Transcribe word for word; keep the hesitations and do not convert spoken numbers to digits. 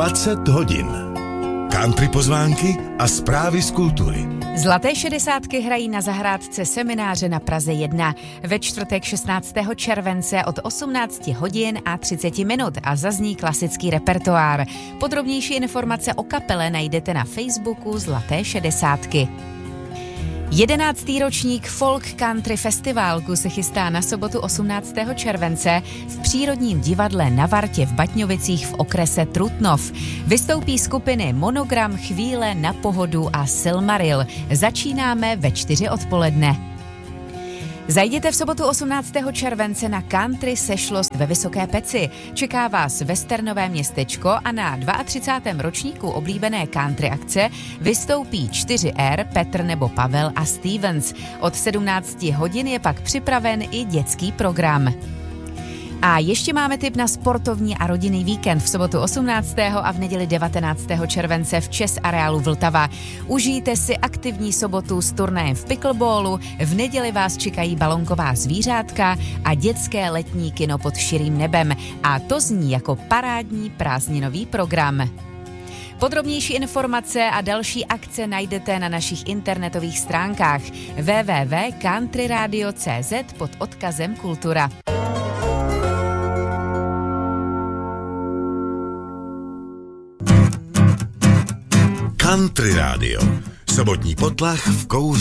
dvacet hodin. Country pozvánky a zprávy z kultury. Zlaté šedesátky hrají na zahrádce Semináře na Praze jedna ve čtvrtek šestnáctého července od osmnácti hodin a třicet minut a zazní klasický repertoár. Podrobnější informace o kapele najdete na Facebooku Zlaté šedesátky. Jedenáctý ročník Folk Country Festivalku se chystá na sobotu osmnáctého července v Přírodním divadle na Vartě v Baťňovicích v okrese Trutnov. Vystoupí skupiny Monogram, Chvíle na pohodu a Silmaril. Začínáme ve čtyři odpoledne. Zajděte v sobotu osmnáctého července na Country Sešlost ve Vysoké Peci. Čeká vás westernové městečko a na třicátém druhém ročníku oblíbené country akce vystoupí čtyři R, Petr nebo Pavel a Stevens. Od sedmnácti hodin je pak připraven i dětský program. A ještě máme tip na sportovní a rodinný víkend v sobotu osmnáctého a v neděli devatenáctého července v Chess areálu Vltava. Užijte si aktivní sobotu s turnajem v pickleballu, v neděli vás čekají balonková zvířátka a dětské letní kino pod širým nebem. A to zní jako parádní prázdninový program. Podrobnější informace a další akce najdete na našich internetových stránkách w w w tečka country radio tečka c z pod odkazem Kultura. Country Radio. Sobotní potlach v kouři